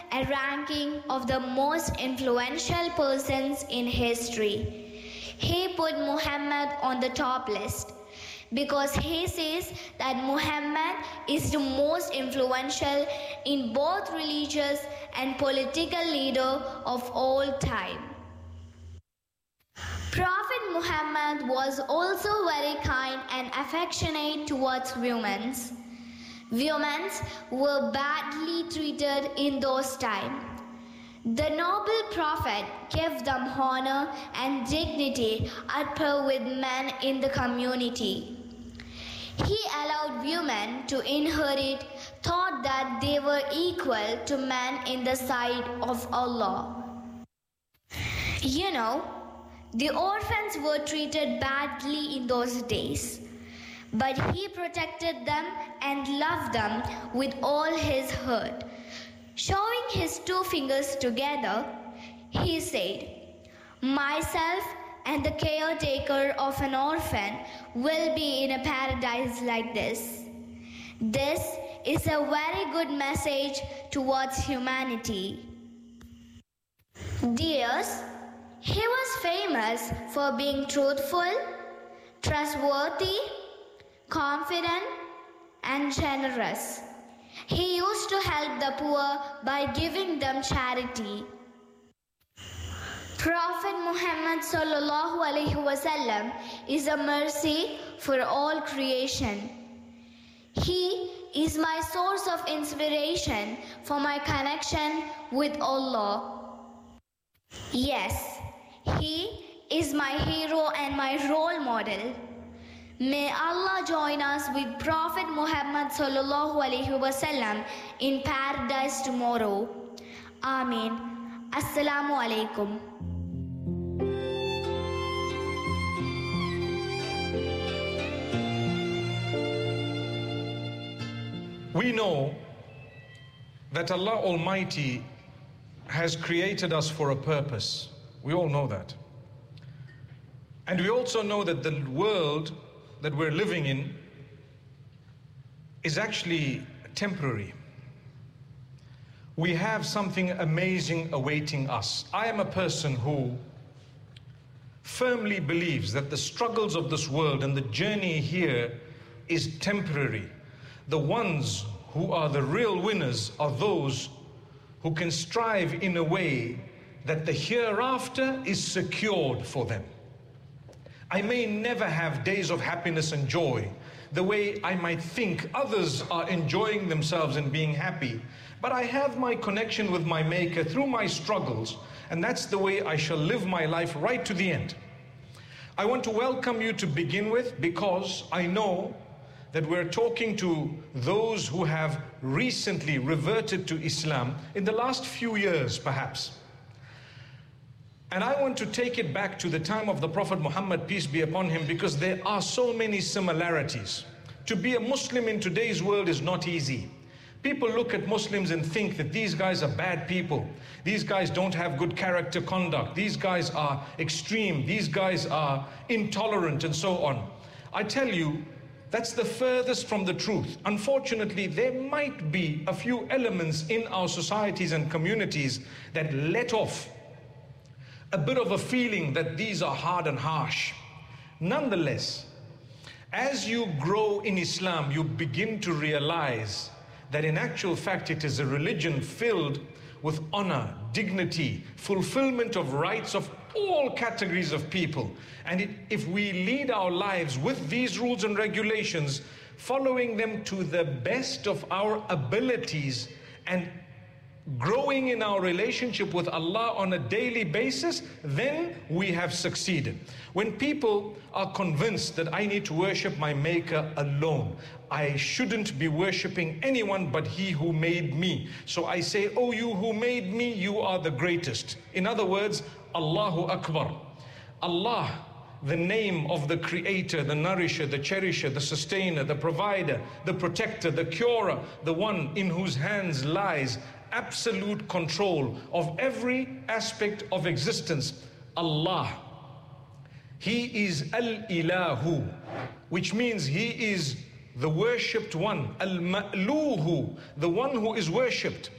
a ranking of the most influential persons in history. He put Muhammad on the top list because he says that Muhammad is the most influential in both religious and political leader of all time. Prophet Muhammad was also very kind and affectionate towards women. Women were badly treated in those times. The noble prophet gave them honor and dignity at par with men in the community. He allowed women to inherit, thought that they were equal to men in the sight of Allah. You know, the orphans were treated badly in those days, but he protected them and loved them with all his heart. Showing his two fingers together, he said, "Myself and the caretaker of an orphan will be in a paradise like this." This is a very good message towards humanity. Dears, he was famous for being truthful, trustworthy, confident, and generous. He used to help the poor by giving them charity. Prophet Muhammad sallallahu alaihi wasallam is a mercy for all creation. He is my source of inspiration for my connection with Allah. Yes, he is my hero and my role model. May Allah join us with Prophet Muhammad sallallahu alaihi wasallam in paradise tomorrow. Ameen. Assalamu alaikum. We know that Allah Almighty has created us for a purpose. We all know that. And we also know that the world that we're living in is actually temporary. We have something amazing awaiting us. I am a person who firmly believes that the struggles of this world and the journey here is temporary. The ones who are the real winners are those who can strive in a way that the hereafter is secured for them. I may never have days of happiness and joy the way I might think others are enjoying themselves and being happy, but I have my connection with my Maker through my struggles, and that's the way I shall live my life right to the end. I want to welcome you to begin with because I know that we're talking to those who have recently reverted to Islam in the last few years perhaps. And I want to take it back to the time of the Prophet Muhammad, peace be upon him, because there are so many similarities. To be a Muslim in today's world is not easy. People look at Muslims and think that these guys are bad people. These guys don't have good character conduct. These guys are extreme. These guys are intolerant and so on. I tell you, that's the furthest from the truth. Unfortunately, there might be a few elements in our societies and communities that let off a bit of a feeling that these are hard and harsh. Nonetheless, as you grow in Islam, you begin to realize that in actual fact it is a religion filled with honor, dignity, fulfillment of rights of all categories of people. And if we lead our lives with these rules and regulations, following them to the best of our abilities and growing in our relationship with Allah on a daily basis, then we have succeeded. When people are convinced that I need to worship my Maker alone, I shouldn't be worshipping anyone but He who made me. So I say, oh, you who made me, you are the greatest. In other words, Allahu Akbar. Allah, the name of the creator, the nourisher, the cherisher, the sustainer, the provider, the protector, the curer, the one in whose hands lies absolute control of every aspect of existence. Allah. He is Al-Ilahu, which means He is the worshipped one. Al-Ma'luhu, the one who is worshipped.